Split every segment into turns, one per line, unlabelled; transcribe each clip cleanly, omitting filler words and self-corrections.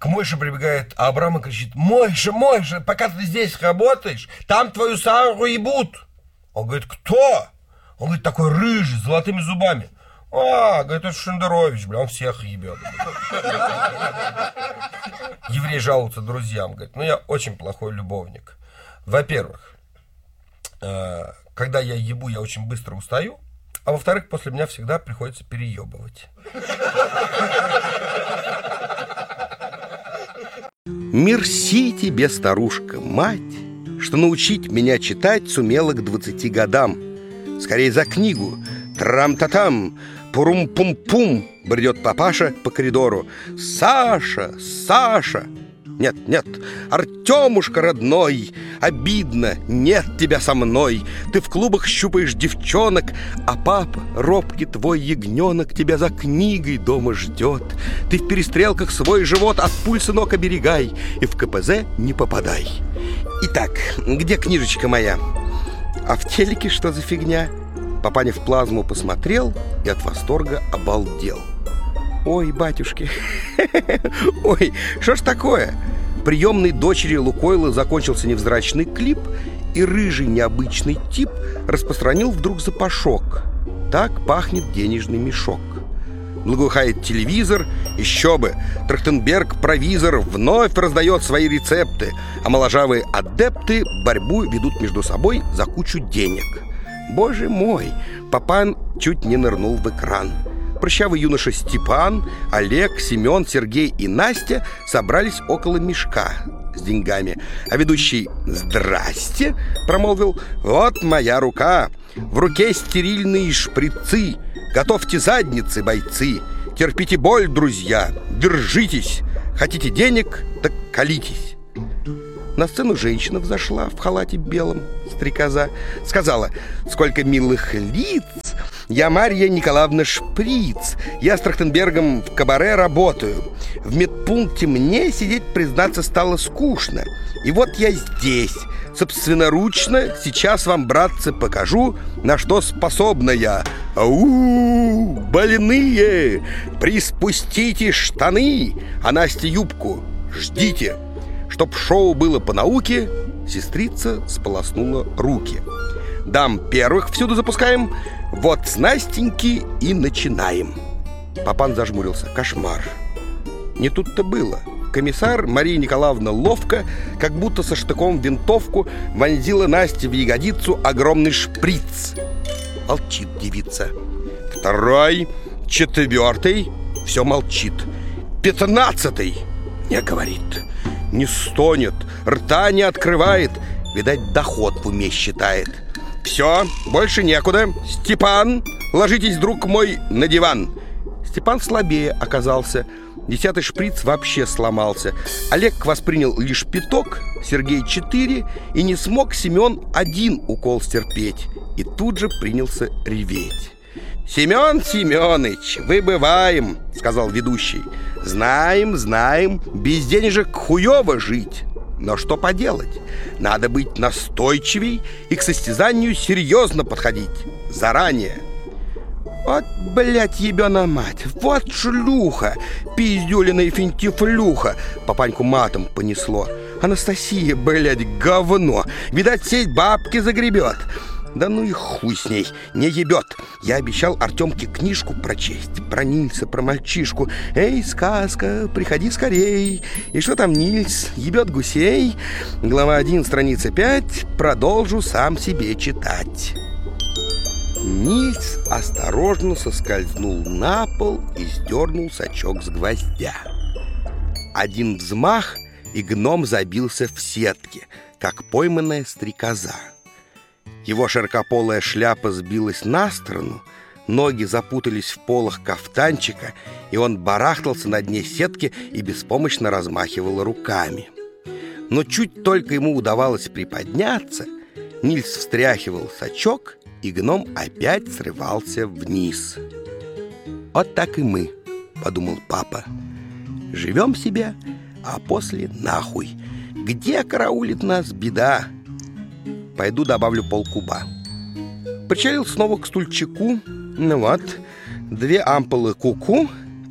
К Мойше прибегает Абрам и кричит: Мойша, пока ты здесь работаешь, там твою Сару ебут. Он говорит: кто? Он говорит: такой рыжий, с золотыми зубами. Говорит, это Шендерович, он всех ебет. Еврей жалуется друзьям, говорит: я очень плохой любовник. Во-первых, когда я ебу, я очень быстро устаю, а во-вторых, после меня всегда приходится переебывать.
Мерси тебе, старушка, мать, что научить меня читать сумела к 20 годам. Скорее за книгу. Трам-та-там, пурум-пум-пум, бредет папаша по коридору. Саша, Саша. Нет, Артемушка родной, обидно, нет тебя со мной. Ты в клубах щупаешь девчонок, а папа, робкий твой ягненок, тебя за книгой дома ждет. Ты в перестрелках свой живот от пуль, сынок, оберегай, и в КПЗ не попадай. Итак, где книжечка моя? А в телеке что за фигня? Папаня в плазму посмотрел и от восторга обалдел. Ой, батюшки, ой, что ж такое? Приемной дочери Лукойла закончился невзрачный клип, и рыжий необычный тип распространил вдруг запашок. Так пахнет денежный мешок. Благоухает телевизор, еще бы, Трахтенберг-провизор вновь раздает свои рецепты, а моложавые адепты борьбу ведут между собой за кучу денег. Боже мой, папан чуть не нырнул в экран. Прыщавый юноша Степан, Олег, Семен, Сергей и Настя собрались около мешка с деньгами. А ведущий: «Здрасте», промолвил: «Вот моя рука, в руке стерильные шприцы. Готовьте задницы, бойцы, терпите боль, друзья, держитесь. Хотите денег, так колитесь». На сцену женщина взошла в халате белом, стрекоза. Сказала: «Сколько милых лиц! Я Марья Николаевна Шприц. Я с Трахтенбергом в кабаре работаю. В медпункте мне сидеть, признаться, стало скучно. И вот я здесь, собственноручно, сейчас вам, братцы, покажу, на что способна я. Ау, больные! Приспустите штаны, а Насте юбку ждите». Чтоб шоу было по науке, сестрица сполоснула руки. «Дам первых всюду запускаем. Вот с Настеньки и начинаем». Папан зажмурился. Кошмар. Не тут-то было. Комиссар Мария Николаевна ловко, как будто со штыком в винтовку, вонзила Насте в ягодицу огромный шприц. Молчит девица. Второй, четвертый, все молчит. 15-й не говорит, не стонет, рта не открывает. Видать, доход в уме считает. Все, больше некуда. Степан, ложитесь, друг мой, на диван. Степан слабее оказался. 10-й шприц вообще сломался. Олег воспринял лишь пяток, Сергей 4, и не смог Семен 1 укол стерпеть. И тут же принялся реветь. «Семен Семеныч, выбываем», — сказал ведущий. Знаем, без денежек хуёво жить. Но что поделать? Надо быть настойчивей и к состязанию серьезно подходить. Заранее». Вот, блядь, ебёна мать, вот шлюха, пиздюлина и финтифлюха. Папаньку матом понесло. Анастасия, блядь, говно. Видать, сеть бабки загребет. Да ну и хуй с ней, не ебет. Я обещал Артемке книжку прочесть. Про Нильса, про мальчишку. Эй, сказка, приходи скорей. И что там Нильс? Ебет гусей. Глава 1, страница 5. Продолжу сам себе читать. Нильс осторожно соскользнул на пол и сдернул сачок с гвоздя. Один взмах, и гном забился в сетке, как пойманная стрекоза. Его широкополая шляпа сбилась на сторону, ноги запутались в полах кафтанчика, и он барахтался на дне сетки и беспомощно размахивал руками. Но чуть только ему удавалось приподняться, Нильс встряхивал сачок, и гном опять срывался вниз. «Вот так и мы», — подумал папа. «Живем себе, а после нахуй. Где караулит нас беда? Пойду добавлю полкуба». Причалил снова к стульчику. Ну вот, 2 ампулы куку,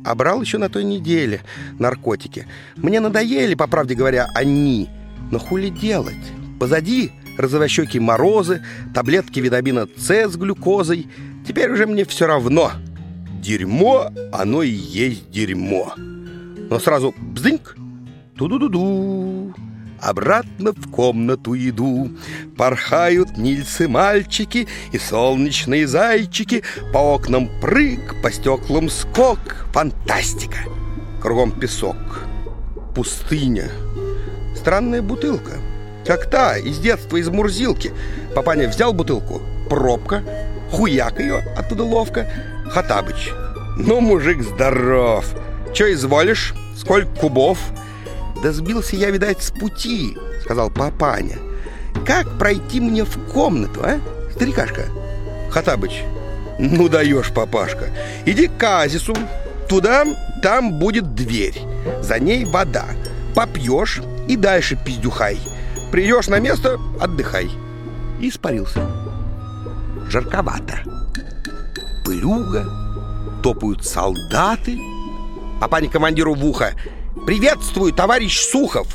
А брал еще на той неделе наркотики. Мне надоели, по правде говоря, они. Но хули делать? Позади розовощекие морозы, таблетки витамина С с глюкозой. Теперь уже мне все равно. Дерьмо, оно и есть дерьмо. Но сразу бздыньк, ту-ду-ду-ду. Обратно в комнату иду. Порхают нильцы-мальчики и солнечные зайчики. По окнам прыг, по стеклам скок. Фантастика! Кругом песок. Пустыня. Странная бутылка, как та из детства, из Мурзилки. Папаня взял бутылку, пробка, хуяк ее оттуда ловко. Хаттабыч: ну, мужик здоров. Че изволишь? Сколько кубов? Да сбился я, видать, с пути, сказал папаня. Как пройти мне в комнату, а, старикашка? Хаттабыч: ну даешь, папашка. Иди к оазису. Туда, там будет дверь. За ней вода. Попьешь и дальше пиздюхай. Придешь на место, отдыхай. И испарился. Жарковато. Пылюга. Топают солдаты. Папаня командиру в ухо: приветствую, товарищ Сухов.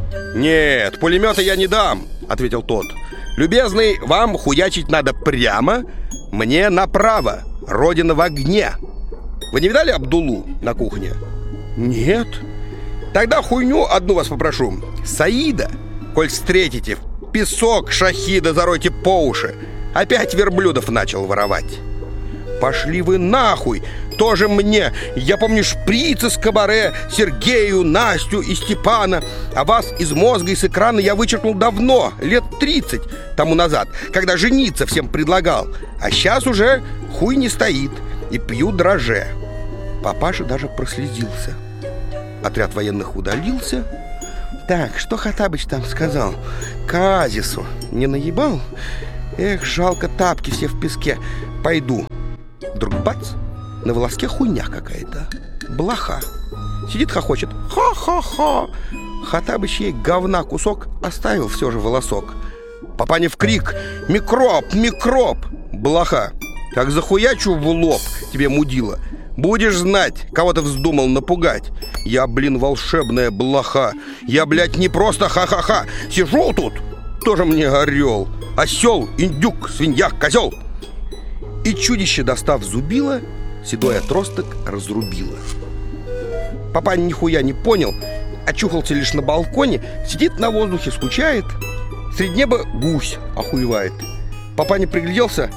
Нет, пулемета я не дам, ответил тот. Любезный, вам хуячить надо прямо, мне направо. Родина в огне. Вы не видали Абдулу на кухне? Нет. Тогда хуйню одну вас попрошу. Саида, коль встретите, в песок шахида заройте по уши. Опять верблюдов начал воровать. Пошли вы нахуй, тоже мне. Я помню шприцы с кабаре, Сергею, Настю и Степана. А вас из мозга и с экрана я вычеркнул давно, лет 30 тому назад, когда жениться всем предлагал. А сейчас уже хуй не стоит и пью драже. Папаша даже прослезился. Отряд военных удалился. Так, что Хаттабыч там сказал? К оазису не наебал? Эх, жалко, тапки все в песке. Пойду. Вдруг бац, на волоске хуйня какая-то. Блоха. Сидит, хохочет. Ха-ха-ха. Хаттабыч ей говна кусок, оставил все же волосок. Папаня в крик: микроб, микроб. Блоха: как захуячу в лоб тебе, мудила, будешь знать, кого ты вздумал напугать. Я, блин, волшебная блоха. Я, блядь, не просто ха-ха-ха. Сижу тут, тоже мне орел. Осел, индюк, свинья, козел. И чудище, достав зубило, седой отросток разрубило. Папаня нихуя не понял, очухался лишь на балконе, сидит на воздухе, скучает. Средь неба гусь охуевает. Папаня пригляделся.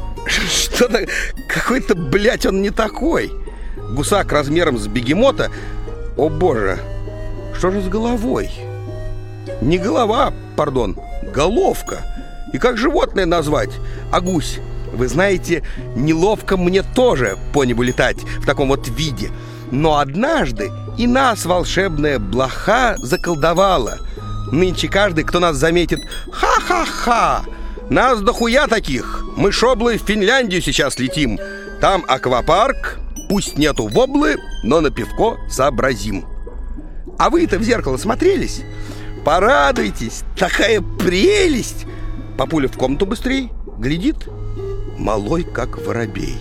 Что-то какой-то, блядь, он не такой. Гусак размером с бегемота. О боже, что же с головой? Не голова, пардон, головка. И как животное назвать? А гусь? Вы знаете, неловко мне тоже по небу летать в таком вот виде. Но однажды и нас волшебная блоха заколдовала. Нынче каждый, кто нас заметит: ха-ха-ха! Нас дохуя таких. Мы шоблы в Финляндию сейчас летим. Там аквапарк. Пусть нету воблы, но на пивко сообразим. А вы-то в зеркало смотрелись? Порадуйтесь, такая прелесть. Папуля в комнату быстрей, глядит, малой как воробей.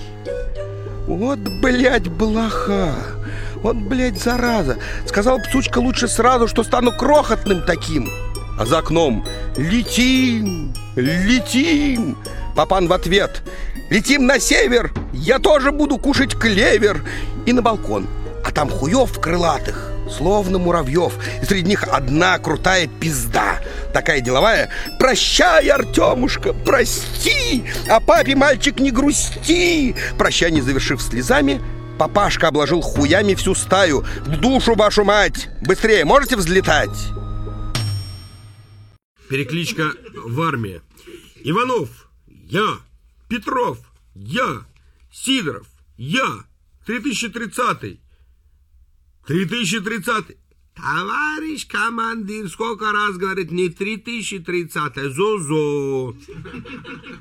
Вот, блядь, блоха. Вот, блядь, зараза. Сказал псучка лучше сразу, что стану крохотным таким. А за окном: летим, летим. Папан в ответ: летим на север, я тоже буду кушать клевер. И на балкон, а там хуев крылатых, словно муравьев. И среди них одна крутая пизда, такая деловая: прощай, Артемушка, прости, а папе, мальчик, не грусти. Прощание завершив слезами, папашка обложил хуями всю стаю. В душу вашу мать, быстрее можете взлетать?
Перекличка в армии. Иванов — я. Петров — я. Сидоров — я. 3030. 3030. Товарищ командир, сколько раз говорит, не 3030, зо-зо.